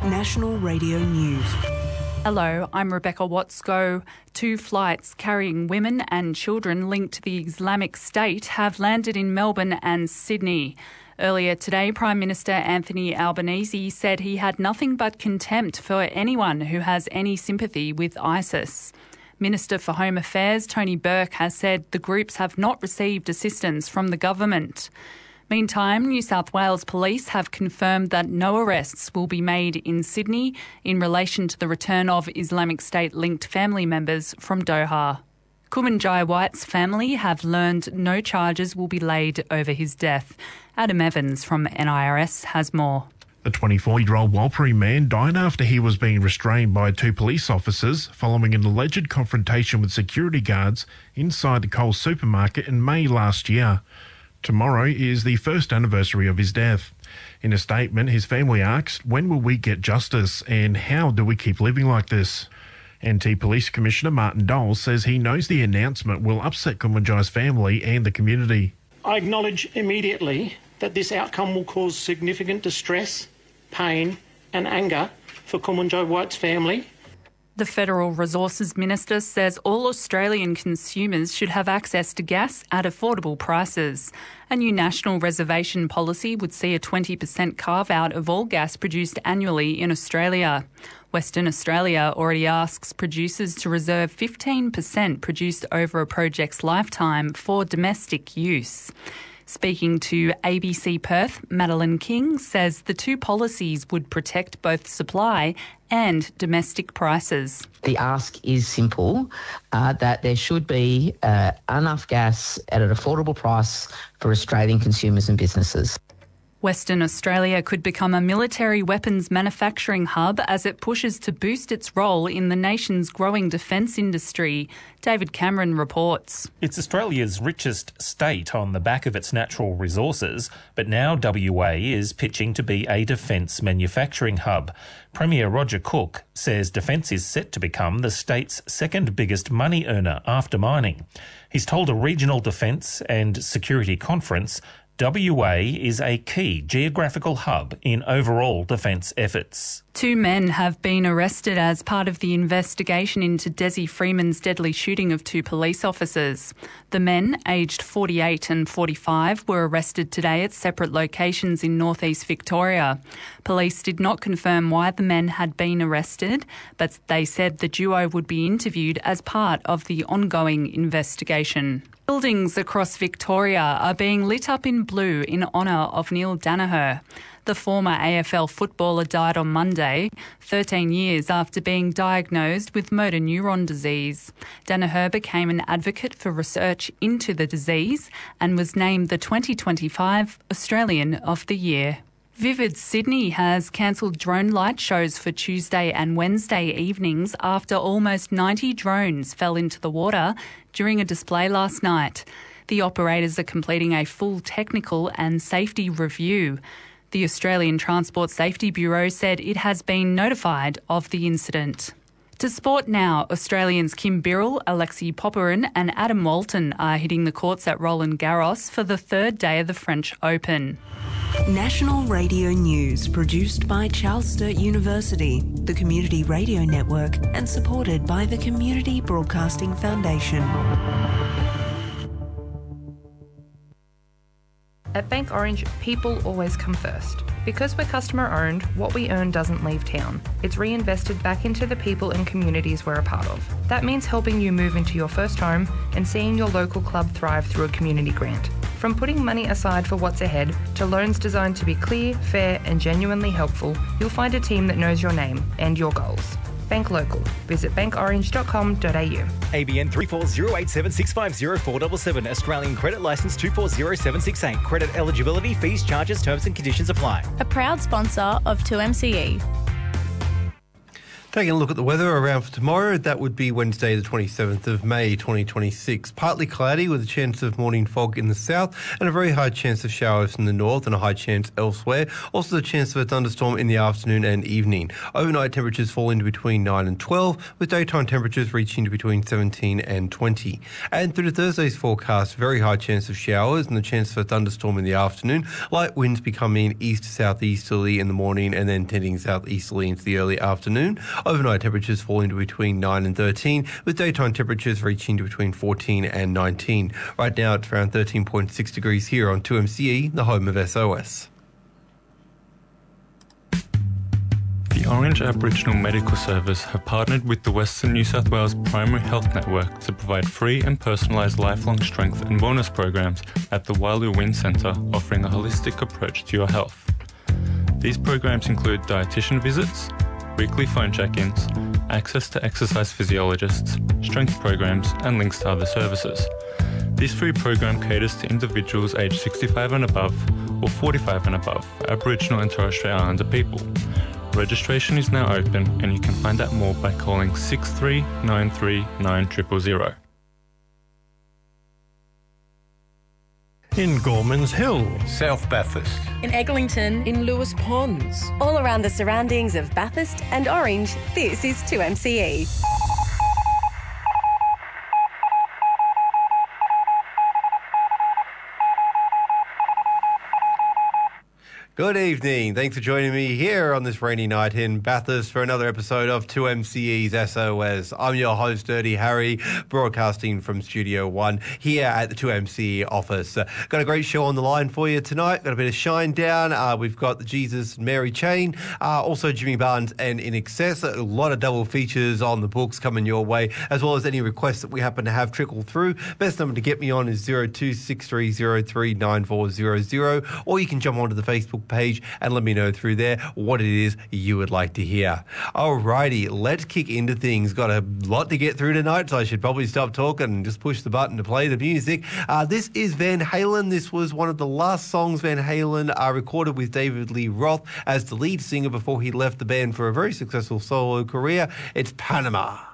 National Radio News. Hello, I'm Rebecca Watsko. 2 flights carrying women and children linked to the Islamic State have landed in Melbourne and Sydney. Earlier today, Prime Minister Anthony Albanese said he had nothing but contempt for anyone who has any sympathy with ISIS. Minister for Home Affairs Tony Burke has said the groups have not received assistance from the government. Meantime, New South Wales Police have confirmed that no arrests will be made in Sydney in relation to the return of Islamic State-linked family members from Doha. Kumanjai White's family have learned no charges will be laid over his death. Adam Evans from NIRS has more. The 24-year-old Warlpiri man died after he was being restrained by 2 police officers following an alleged confrontation with security guards inside the Coles supermarket in May last year. Tomorrow is the first anniversary of his death. In a statement, his family asked, "When will we get justice and how do we keep living like this?" NT Police Commissioner Martin Dole says he knows the announcement will upset Kumanjai's family and the community. I acknowledge immediately that this outcome will cause significant distress, pain and anger for Kumanjai White's family. The Federal Resources Minister says all Australian consumers should have access to gas at affordable prices. A new national reservation policy would see a 20% carve-out of all gas produced annually in Australia. Western Australia already asks producers to reserve 15% produced over a project's lifetime for domestic use. Speaking to ABC Perth, Madeline King says the 2 policies would protect both supply and domestic prices. The ask is simple, that there should be enough gas at an affordable price for Australian consumers and businesses. Western Australia could become a military weapons manufacturing hub as it pushes to boost its role in the nation's growing defence industry. David Cameron reports. It's Australia's richest state on the back of its natural resources, but now WA is pitching to be a defence manufacturing hub. Premier Roger Cook says defence is set to become the state's second biggest money earner after mining. He's told a regional defence and security conference WA is a key geographical hub in overall defence efforts. 2 men have been arrested as part of the investigation into Desi Freeman's deadly shooting of 2 police officers. The men, aged 48 and 45, were arrested today at separate locations in northeast Victoria. Police did not confirm why the men had been arrested, but they said the duo would be interviewed as part of the ongoing investigation. Buildings across Victoria are being lit up in blue in honour of Neil Daniher. The former AFL footballer died on Monday, 13 years after being diagnosed with motor neuron disease. Daniher became an advocate for research into the disease and was named the 2025 Australian of the Year. Vivid Sydney has cancelled drone light shows for Tuesday and Wednesday evenings after almost 90 drones fell into the water during a display last night. The operators are completing a full technical and safety review. The Australian Transport Safety Bureau said it has been notified of the incident. To sport now, Australians Kim Birrell, Alexei Popyrin and Adam Walton are hitting the courts at Roland Garros for the 3rd day of the French Open. National Radio News, produced by Charles Sturt University, the Community Radio Network, and supported by the Community Broadcasting Foundation. At Bank Orange, people always come first. Because we're customer-owned, what we earn doesn't leave town. It's reinvested back into the people and communities we're a part of. That means helping you move into your first home and seeing your local club thrive through a community grant. From putting money aside for what's ahead to loans designed to be clear, fair and genuinely helpful, you'll find a team that knows your name and your goals. Bank local. Visit bankorange.com.au. ABN 340876504777. Australian Credit Licence 240768. Credit eligibility, fees, charges, terms and conditions apply. A proud sponsor of 2MCE. Taking a look at the weather around for tomorrow, that would be Wednesday the 27th of May 2026. Partly cloudy with a chance of morning fog in the south and a very high chance of showers in the north and a high chance elsewhere. Also the chance of a thunderstorm in the afternoon and evening. Overnight temperatures fall into between 9 and 12 with daytime temperatures reaching to between 17 and 20. And through to Thursday's forecast, very high chance of showers and the chance for a thunderstorm in the afternoon. Light winds becoming east to southeasterly in the morning and then tending southeasterly into the early afternoon. Overnight temperatures falling to between 9 and 13, with daytime temperatures reaching to between 14 and 19. Right now it's around 13.6 degrees here on 2MCE, the home of SOS. The Orange Aboriginal Medical Service have partnered with the Western New South Wales Primary Health Network to provide free and personalised lifelong strength and wellness programs at the Wailu Wynn Centre, offering a holistic approach to your health. These programs include dietitian visits, weekly phone check-ins, access to exercise physiologists, strength programs and links to other services. This free program caters to individuals aged 65 and above or 45 and above, Aboriginal and Torres Strait Islander people. Registration is now open and you can find out more by calling 6393 9000. In Gormans Hill, South Bathurst. In Eglinton, in Lewis Ponds. All around the surroundings of Bathurst and Orange, this is 2MCE. Good evening. Thanks for joining me here on this rainy night in Bathurst for another episode of 2MCE's SOS. I'm your host, Dirty Harry, broadcasting from Studio 1 here at the 2MCE office. Got a great show on the line for you tonight. Got a bit of Shine Down. We've got the Jesus and Mary Chain, also Jimmy Barnes and In Excess. A lot of double features on the books coming your way, as well as any requests that we happen to have trickle through. Best number to get me on is 0263039400, or you can jump onto the Facebook page and let me know through there what it is you would like to hear. Alrighty, let's kick into things. Got a lot to get through tonight, so I should probably stop talking and just push the button to play the music. This is Van Halen. This was one of the last songs Van Halen recorded with David Lee Roth as the lead singer before he left the band for a very successful solo career. It's Panama.